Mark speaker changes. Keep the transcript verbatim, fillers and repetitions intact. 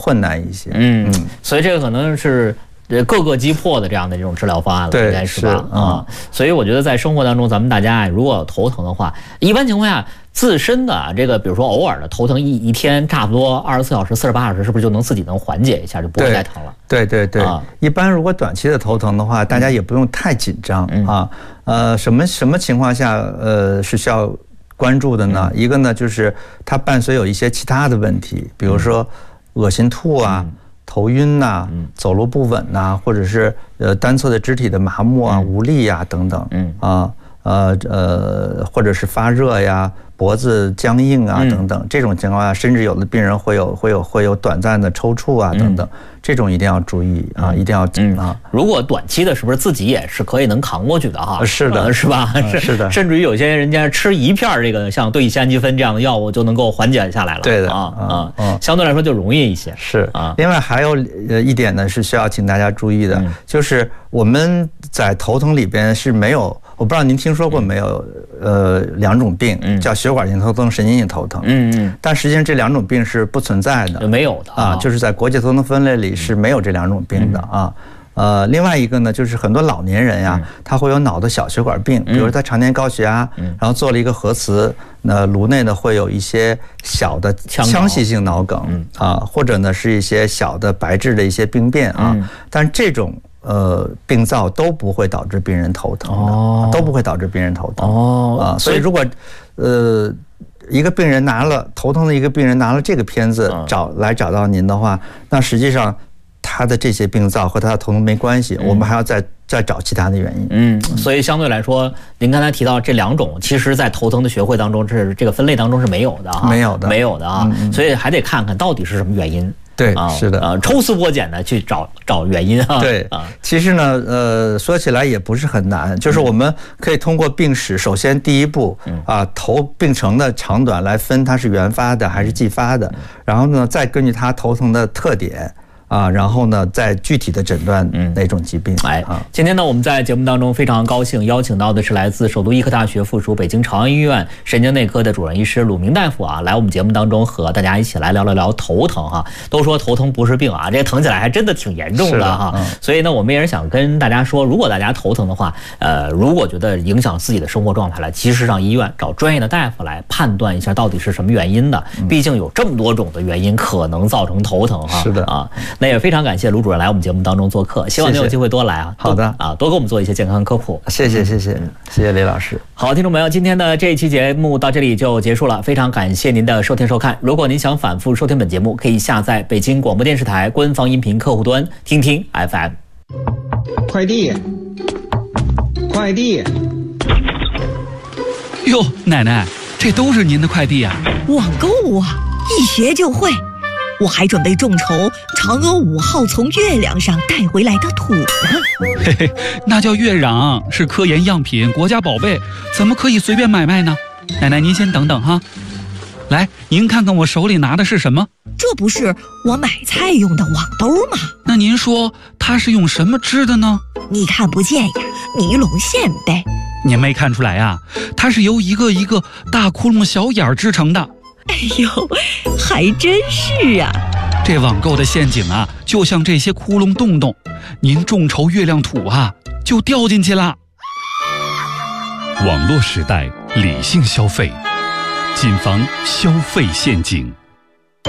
Speaker 1: 困难一些。
Speaker 2: 嗯，嗯所以这个可能是。呃，各个击破的这样的这种治疗方案了，应该是吧？
Speaker 1: 是
Speaker 2: 啊、嗯，所以我觉得在生活当中，咱们大家如果头疼的话，一般情况下自身的这个，比如说偶尔的头疼一一天差不多二十四小时、四十八小时，是不是就能自己能缓解一下，就不会再疼了？
Speaker 1: 对对对，啊、一般如果短期的头疼的话，大家也不用太紧张、嗯、啊。呃，什么什么情况下呃是需要关注的呢？嗯、一个呢就是它伴随有一些其他的问题，比如说恶心吐啊。嗯头晕呐、啊，走路不稳呐、啊，或者是呃单侧的肢体的麻木啊、无力呀、啊、等等，嗯啊呃呃，或者是发热呀、脖子僵硬啊等等，这种情况下，甚至有的病人会有会有会有短暂的抽搐啊等等，这种一定要注意啊，一定要
Speaker 2: 嗯
Speaker 1: 啊。
Speaker 2: 如果短期的，是不是自己也是可以能扛过去的哈？
Speaker 1: 是的，
Speaker 2: 是吧？是
Speaker 1: 是的，
Speaker 2: 甚至于有些人家吃一片这个像对乙酰氨基酚这样的药物就能够缓解下来了。
Speaker 1: 对的
Speaker 2: 啊啊，相对来说就容易一些。
Speaker 1: 是啊。另外还有呃一点呢是需要请大家注意的，就是我们在头疼里边是没有。我不知道您听说过没有？呃，两种病叫血管性头疼、神经性头疼。嗯嗯。但实际上这两种病是不存在的，
Speaker 2: 没有的
Speaker 1: 啊，就是在国际头疼分类里是没有这两种病的啊。呃，另外一个呢，就是很多老年人呀，他会有脑的小血管病，比如他常年高血压，然后做了一个核磁，那颅内呢会有一些小的腔隙性脑梗啊，或者呢是一些小的白质的一些病变啊，但这种。呃，病灶都不会导致病人头疼的，哦、都不会导致病人头疼。哦，啊，所以如果，呃，一个病人拿了头疼的一个病人拿了这个片子找来找到您的话，那实际上他的这些病灶和他的头疼没关系，嗯、我们还要再再找其他的原因。
Speaker 2: 嗯，所以相对来说，您刚才提到这两种，其实在头疼的学会当中，是这个分类当中是没有的哈，
Speaker 1: 没有的，
Speaker 2: 没有的啊，嗯、所以还得看看到底是什么原因。
Speaker 1: 对，是的，
Speaker 2: 啊，抽丝剥茧的去找找原因啊。
Speaker 1: 对啊，其实呢，呃，说起来也不是很难，就是我们可以通过病史，首先第一步啊，头病程的长短来分它是原发的还是继发的，然后呢，再根据它头疼的特点。啊，然后呢，再具体的诊断哪种疾病。嗯、
Speaker 2: 哎，今天呢，我们在节目当中非常高兴邀请到的是来自首都医科大学附属北京朝阳医院神经内科的主任医师鲁明大夫啊，来我们节目当中和大家一起来聊聊聊头疼哈。都说头疼不是病啊，这疼起来还真的挺严重的哈。嗯、所以呢，我们也是想跟大家说，如果大家头疼的话，呃，如果觉得影响自己的生活状态了，及时上医院找专业的大夫来判断一下到底是什么原因的。毕竟有这么多种的原因可能造成头疼哈。
Speaker 1: 是的
Speaker 2: 啊。那也非常感谢卢主任来我们节目当中做客，希望您有机会多来啊。
Speaker 1: 好的
Speaker 2: 啊，多给我们做一些健康科普。
Speaker 1: 谢谢谢谢谢谢李老师。
Speaker 2: 好，听众朋友，今天的这一期节目到这里就结束了，非常感谢您的收听收看。如果您想反复收听本节目，可以下载北京广播电视台官方音频客户端听听 F M。
Speaker 3: 快递，快递。
Speaker 4: 哟，奶奶，这都是您的快递啊？
Speaker 5: 网购啊，一学就会。我还准备众筹嫦娥五号从月亮上带回来的土呢。
Speaker 4: 嘿嘿，那叫月壤，是科研样品，国家宝贝，怎么可以随便买卖呢？奶奶您先等等哈。来，您看看我手里拿的是什么？
Speaker 5: 这不是我买菜用的网兜吗？
Speaker 4: 那您说它是用什么织的呢？
Speaker 5: 你看不见呀，尼龙线呗。
Speaker 4: 您没看出来啊？它是由一个一个大窟窿小眼儿织成的。
Speaker 5: 哎呦，还真是啊！
Speaker 4: 这网购的陷阱啊，就像这些窟窿洞洞，您众筹月亮土啊，就掉进去了。
Speaker 6: 网络时代，理性消费，谨防消费陷阱。